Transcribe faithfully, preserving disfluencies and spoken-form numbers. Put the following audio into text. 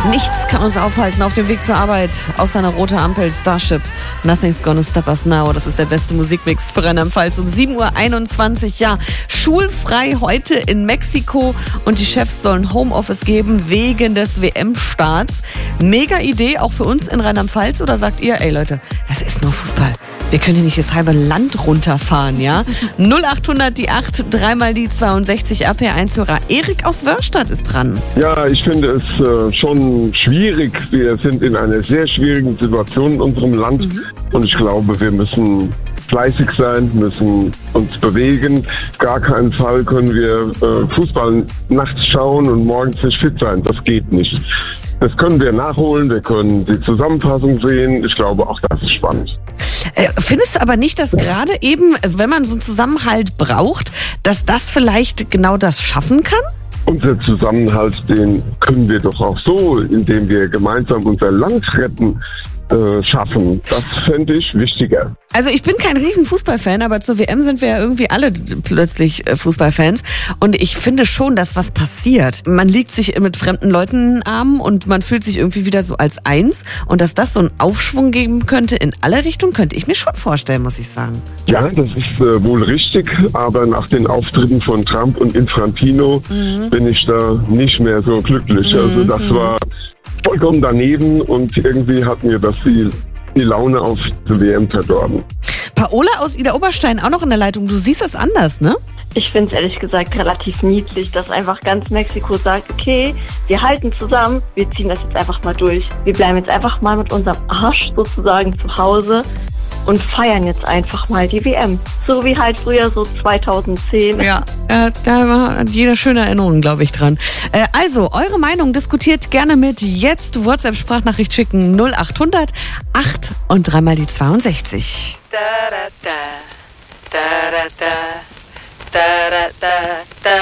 Nichts kann uns aufhalten auf dem Weg zur Arbeit, außer eine rote Ampel. Starship, Nothing's Gonna Stop Us Now. Das ist der beste Musikmix für Rheinland-Pfalz um sieben Uhr einundzwanzig. Ja, schulfrei heute in Mexiko und die Chefs sollen Homeoffice geben wegen des W M-Starts. Mega Idee, auch für uns in Rheinland-Pfalz. Oder sagt ihr, ey Leute, das ist nur Fußball. Wir können hier nicht das halbe Land runterfahren, ja? null achthundert die acht, dreimal die zweiundsechzig, R P eins-Hörer. Erik aus Wörstadt ist dran. Ja, ich finde es äh, schon schwierig. Wir sind in einer sehr schwierigen Situation in unserem Land. Mhm. Und ich glaube, wir müssen fleißig sein, müssen uns bewegen. Auf gar keinen Fall können wir äh, Fußball nachts schauen und morgens nicht fit sein. Das geht nicht. Das können wir nachholen, wir können die Zusammenfassung sehen. Ich glaube, auch das ist spannend. Äh, findest du aber nicht, dass gerade eben, wenn man so einen Zusammenhalt braucht, dass das vielleicht genau das schaffen kann? Unser Zusammenhalt, den können wir doch auch so, indem wir gemeinsam unser Land retten, äh, schaffen. Das fände ich wichtiger. Also ich bin kein riesen Fußballfan, aber zur W M sind wir ja irgendwie alle plötzlich Fußballfans. Und ich finde schon, dass was passiert. Man liegt sich mit fremden Leuten in den Armen und man fühlt sich irgendwie wieder so als eins. Und dass das so einen Aufschwung geben könnte in alle Richtungen, könnte ich mir schon vorstellen, muss ich sagen. Ja, das ist äh, wohl richtig. Aber nach den Auftritten von Trump und Infantino mhm. bin ich da nicht mehr so glücklich. Mhm. Also das war vollkommen daneben und irgendwie hat mir das die, die Laune auf die W M verdorben. Paola aus Ida Oberstein auch noch in der Leitung. Du siehst es anders, ne? Ich finde es ehrlich gesagt relativ niedlich, dass einfach ganz Mexiko sagt, okay, wir halten zusammen, wir ziehen das jetzt einfach mal durch. Wir bleiben jetzt einfach mal mit unserem Arsch sozusagen zu Hause und feiern jetzt einfach mal die W M. So wie halt früher so zweitausendzehn. Ja, äh, da hat jeder schöne Erinnerungen, glaube ich, dran. Äh, also, eure Meinung diskutiert gerne mit. Jetzt WhatsApp-Sprachnachricht schicken null achthundert acht und dreimal die zweiundsechzig. Da, da, da, da, da, da, da, da, da.